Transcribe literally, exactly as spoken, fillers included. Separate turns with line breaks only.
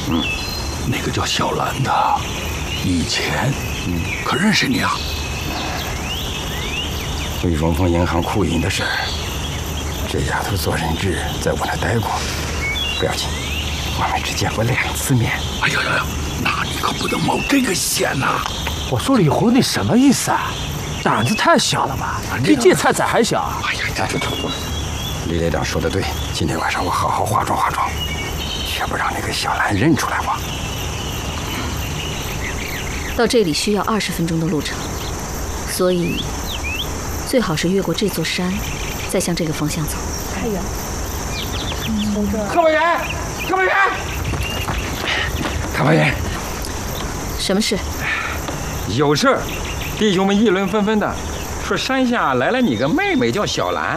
嗯，
那个叫小兰的，以前嗯可认识你啊？
为荣丰银行库银的事儿，这丫头做人质在我那待过，不要紧，我们只见过两次面。
哎呀呀呀，那你可不能冒这个险呐！
我说李红，你什么意思啊？胆子太小了吧？比芥菜仔还小。
哎呀，这这这，
李连长说的对，今天晚上我好好化妆化妆，绝不让那个小兰认出来我。
到这里需要二十分钟的路程，所以最好是越过这座山，再向这个方向走。
太远。从这儿。
柯委员，柯委员，
柯委员，
什么事？
有事儿。弟兄们议论纷纷的，说山下来了你个妹妹，叫小兰。